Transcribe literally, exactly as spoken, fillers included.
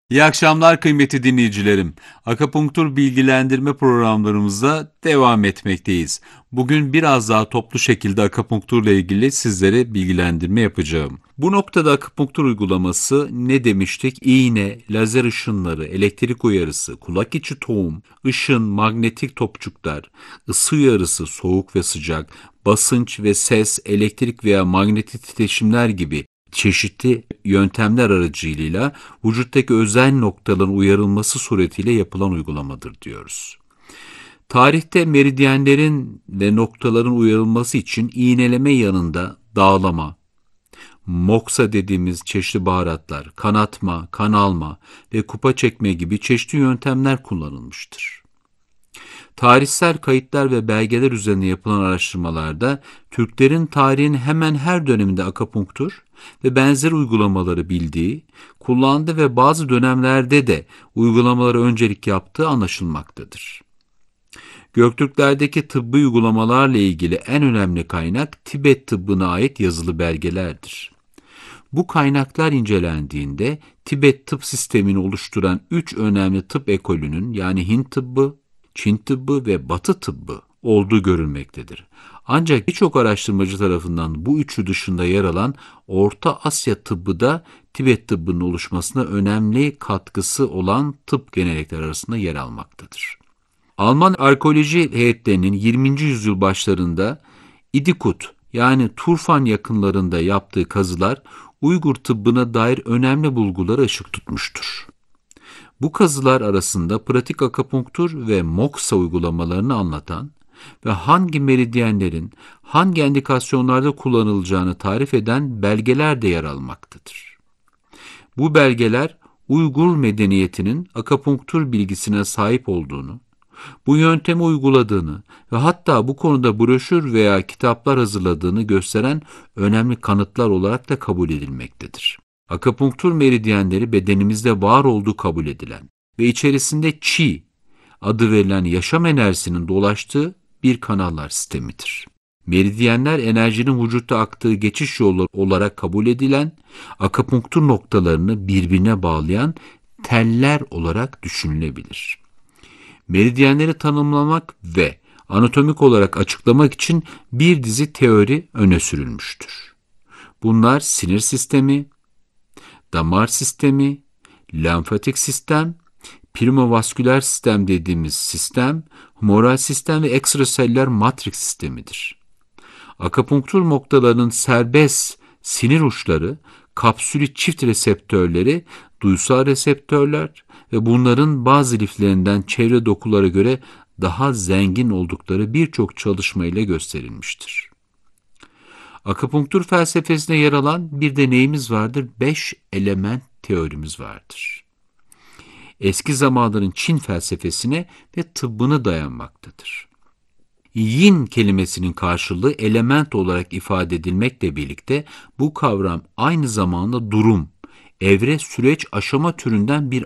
İyi akşamlar kıymetli dinleyicilerim. Akupunktur bilgilendirme programlarımıza devam etmekteyiz. Bugün biraz daha toplu şekilde akupunkturla ilgili sizlere bilgilendirme yapacağım. Bu noktada akupunktur uygulaması ne demiştik? İğne, lazer ışınları, elektrik uyarısı, kulak içi tohum, ışın, manyetik topçuklar, ısı uyarısı, soğuk ve sıcak, basınç ve ses, elektrik veya manyetik titreşimler gibi çeşitli yöntemler aracılığıyla vücuttaki özel noktaların uyarılması suretiyle yapılan uygulamadır diyoruz. Tarihte meridyenlerin ve noktaların uyarılması için iğneleme yanında dağlama, moksa dediğimiz çeşitli baharatlar, kanatma, kan alma ve kupa çekme gibi çeşitli yöntemler kullanılmıştır. Tarihsel kayıtlar ve belgeler üzerine yapılan araştırmalarda Türklerin tarihin hemen her döneminde akupunktur ve benzer uygulamaları bildiği, kullandığı ve bazı dönemlerde de uygulamalara öncelik yaptığı anlaşılmaktadır. Göktürklerdeki tıbbi uygulamalarla ilgili en önemli kaynak Tibet tıbbına ait yazılı belgelerdir. Bu kaynaklar incelendiğinde Tibet tıp sistemini oluşturan üç önemli tıp ekolünün yani Hint tıbbı, Çin tıbbı ve Batı tıbbı olduğu görülmektedir. Ancak birçok araştırmacı tarafından bu üçü dışında yer alan Orta Asya tıbbı da Tibet tıbbının oluşmasına önemli katkısı olan tıp gelenekleri arasında yer almaktadır. Alman arkeoloji heyetlerinin yirminci yüzyıl başlarında İdikut yani Turfan yakınlarında yaptığı kazılar Uygur tıbbına dair önemli bulgulara ışık tutmuştur. Bu kazılar arasında pratik akupunktur ve moksa uygulamalarını anlatan ve hangi meridyenlerin hangi endikasyonlarda kullanılacağını tarif eden belgeler de yer almaktadır. Bu belgeler Uygur medeniyetinin akupunktur bilgisine sahip olduğunu, bu yöntemi uyguladığını ve hatta bu konuda broşür veya kitaplar hazırladığını gösteren önemli kanıtlar olarak da kabul edilmektedir. Akupunktur meridyenleri bedenimizde var olduğu kabul edilen ve içerisinde Qi adı verilen yaşam enerjisinin dolaştığı bir kanallar sistemidir. Meridyenler enerjinin vücutta aktığı geçiş yolu olarak kabul edilen, akupunktur noktalarını birbirine bağlayan teller olarak düşünülebilir. Meridyenleri tanımlamak ve anatomik olarak açıklamak için bir dizi teori öne sürülmüştür. Bunlar sinir sistemi, damar sistemi, lenfatik sistem, primovasküler sistem dediğimiz sistem, humoral sistem ve ekstraseller matris sistemidir. Akupunktur noktalarının serbest sinir uçları, kapsülü çift reseptörleri, duysal reseptörler ve bunların bazı liflerinden çevre dokulara göre daha zengin oldukları birçok çalışma ile gösterilmiştir. Akupunktur felsefesine yer alan bir deneyimiz vardır, beş element teorimiz vardır. Eski zamanların Çin felsefesine ve tıbbına dayanmaktadır. Yin kelimesinin karşılığı element olarak ifade edilmekle birlikte bu kavram aynı zamanda durum, evre, süreç, aşama türünden bir